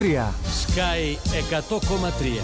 Sky 100,3.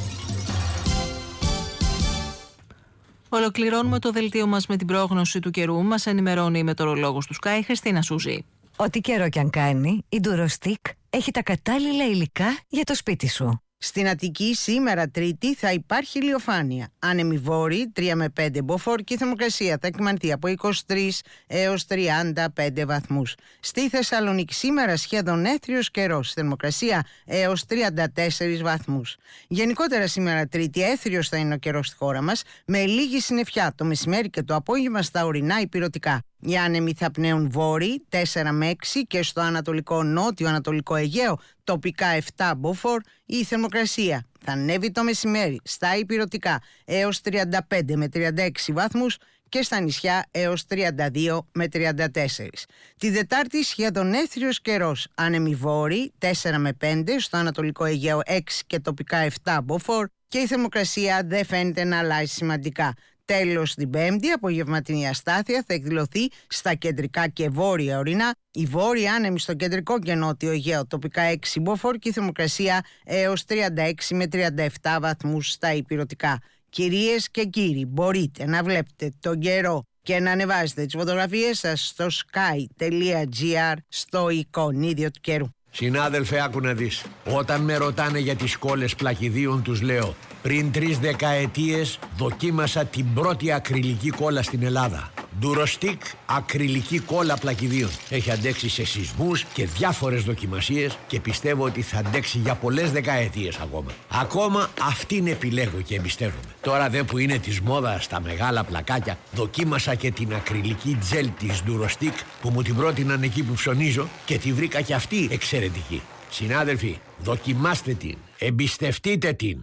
Ολοκληρώνουμε το δελτίο μας με την πρόγνωση του καιρού. Μας ενημερώνει η μετεωρολόγος του Sky, Χριστίνα Σούζη. Ό,τι καιρό κι αν κάνει, η Durostick έχει τα κατάλληλα υλικά για το σπίτι σου. Στην Αττική σήμερα Τρίτη θα υπάρχει ηλιοφάνεια. Άνεμοι βόρειοι 3 με 5 μποφόρ και η θερμοκρασία θα εκμανθεί από 23 έως 35 βαθμούς. Στη Θεσσαλονίκη σήμερα σχεδόν έθριος καιρός, θερμοκρασία έως 34 βαθμούς. Γενικότερα σήμερα Τρίτη έθριος θα είναι ο καιρός στη χώρα μας, με λίγη συννεφιά το μεσημέρι και το απόγευμα στα ορεινά ηπειρωτικά. Οι άνεμοι θα πνέουν βόρειοι 4 με 6 και στο ανατολικό νότιο ανατολικό Αιγαίο τοπικά 7 μποφόρ. Η θερμοκρασία θα ανέβει το μεσημέρι στα ηπειρωτικά έως 35 με 36 βαθμούς και στα νησιά έως 32 με 34. Τη Δετάρτη σχεδόν έθριος καιρός, άνεμοι βόρειοι 4 με 5, στο ανατολικό Αιγαίο 6 και τοπικά 7 μποφόρ και η θερμοκρασία δεν φαίνεται να αλλάζει σημαντικά. Τέλος, την Πέμπτη, απογευματινή αστάθεια θα εκδηλωθεί στα κεντρικά και βόρεια ορεινά. Οι βόρειοι άνεμοι στο κεντρικό και νότιο Αιγαίο τοπικά 6 μποφόρ και η θερμοκρασία έως 36 με 37 βαθμούς στα ηπειρωτικά. Κυρίες και κύριοι, μπορείτε να βλέπετε τον καιρό και να ανεβάζετε τις φωτογραφίες σας στο sky.gr στο εικονίδιο του καιρού. Συνάδελφε, άκου να δεις. Όταν με ρωτάνε για τις κόλλες πλακιδίων, τους λέω: πριν 3 δεκαετίες δοκίμασα την πρώτη ακριλική κόλλα στην Ελλάδα. Durostick ακριλική κόλλα πλακιδίων. Έχει αντέξει σε σεισμούς και διάφορες δοκιμασίες και πιστεύω ότι θα αντέξει για πολλές δεκαετίες ακόμα. Ακόμα αυτήν επιλέγω και εμπιστεύομαι. Τώρα δε που είναι της μόδας στα μεγάλα πλακάκια, δοκίμασα και την ακριλική τζέλ της Durostick που μου την πρότειναν εκεί που ψωνίζω και τη βρήκα και αυτή εξαιρετική. Συνάδελφοι, δοκιμάστε την, εμπιστευτείτε την.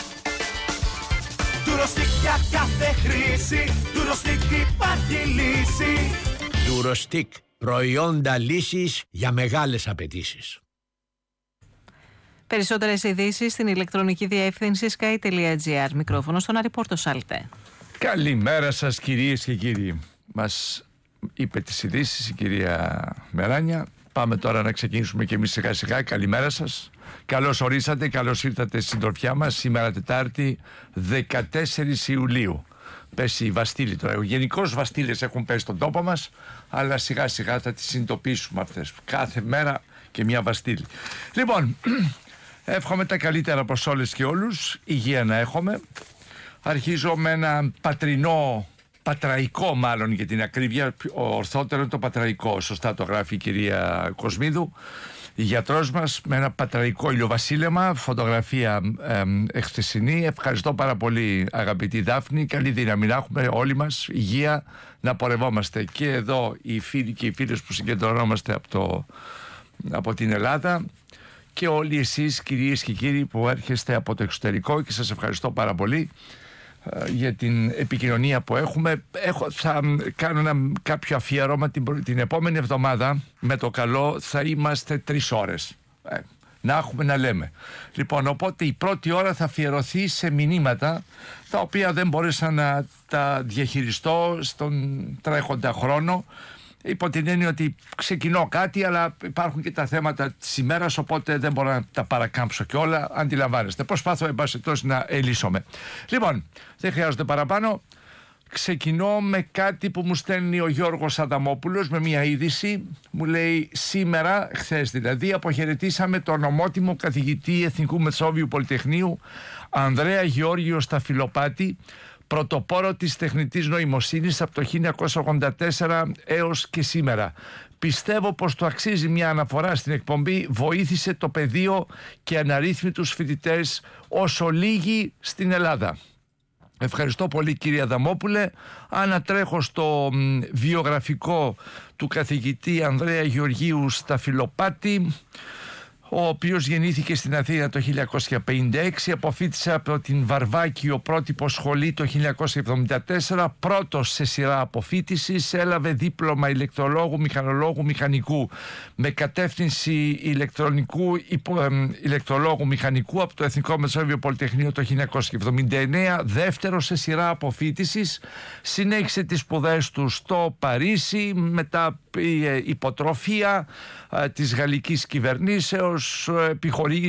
Durostick για κάθε χρήση, Durostick υπάρχει λύση. Durostick, προϊόντα λύσης για μεγάλες απαιτήσεις. Περισσότερες ειδήσεις στην ηλεκτρονική διεύθυνση sky.gr. Μικρόφωνο στον Άρη Πόρτο Σάλτε. Καλημέρα σας κυρίες και κύριοι. Μας είπε τις ειδήσεις η κυρία Μεράνια. Πάμε τώρα να ξεκινήσουμε και εμείς σιγά σιγά. Καλημέρα σας. Καλώς ορίσατε, καλώς ήρθατε στην συντροφιά μας. Σήμερα Τετάρτη 14 Ιουλίου. Πέσει η Βαστήλη τώρα. Γενικώς Βαστήλες έχουν πέσει στον τόπο μας, αλλά σιγά σιγά θα τις συνειδητοποιήσουμε αυτές. Κάθε μέρα και μια Βαστήλη. Λοιπόν, εύχομαι τα καλύτερα προς όλες και όλους. Υγεία να έχουμε. Αρχίζω με ένα πατραϊκό μάλλον για την ακρίβεια. Ορθότερο είναι το πατραϊκό. Σωστά το γράφει η κυρία Κοσμίδου. Η γιατρός μας με ένα πατραϊκό ηλιοβασίλεμα, φωτογραφία εχθεσινή. Ευχαριστώ πάρα πολύ αγαπητή Δάφνη. Καλή δύναμη να έχουμε όλοι μας, υγεία, να πορευόμαστε. Και εδώ οι φίλοι και οι φίλες που συγκεντρωνόμαστε από την Ελλάδα και όλοι εσείς κυρίες και κύριοι που έρχεστε από το εξωτερικό και σας ευχαριστώ πάρα πολύ για την επικοινωνία που έχουμε. Θα κάνω κάποιο αφιέρωμα την επόμενη εβδομάδα. Με το καλό θα είμαστε 3 ώρες να έχουμε να λέμε. Λοιπόν, οπότε η πρώτη ώρα θα αφιερωθεί σε μηνύματα τα οποία δεν μπόρεσα να τα διαχειριστώ στον τρέχοντα χρόνο, υπό την έννοια ότι ξεκινώ κάτι, αλλά υπάρχουν και τα θέματα της ημέρας, οπότε δεν μπορώ να τα παρακάμψω και όλα. Αντιλαμβάνεστε. Προσπάθω εν πάση περιπτώσει να ελύσομαι. Λοιπόν, δεν χρειάζεται παραπάνω. Ξεκινώ με κάτι που μου στέλνει ο Γιώργος Αδαμόπουλος, με μια είδηση. Μου λέει: σήμερα, χθες δηλαδή, αποχαιρετήσαμε τον ομότιμο καθηγητή Εθνικού Μεσόβιου Πολυτεχνείου Ανδρέα Γεώργιο Σταφυλοπάτη, πρωτοπόρο της τεχνητής νοημοσύνης από το 1984 έως και σήμερα. Πιστεύω πως το αξίζει μια αναφορά στην εκπομπή. Βοήθησε το πεδίο και αναρρύθμιτους φοιτητές όσο λίγοι στην Ελλάδα. Ευχαριστώ πολύ κύριε Αδαμόπουλε. Ανατρέχω στο βιογραφικό του καθηγητή Ανδρέα Γεωργίου Σταφυλοπάτη, ο οποίος γεννήθηκε στην Αθήνα το 1956, αποφοίτησε από την Βαρβάκιο πρότυπο σχολή το 1974, πρώτος σε σειρά αποφοίτησης, έλαβε δίπλωμα ηλεκτρολόγου, μηχανολόγου, μηχανικού με κατεύθυνση ηλεκτρολόγου μηχανικού από το Εθνικό Μεσόβιο Πολυτεχνείο το 1979, δεύτερος σε σειρά αποφοίτησης, συνέχισε τις σπουδές του στο Παρίσι, μετά υποτροφία της γαλλικής κυβερνήσεως, επιχορήγηση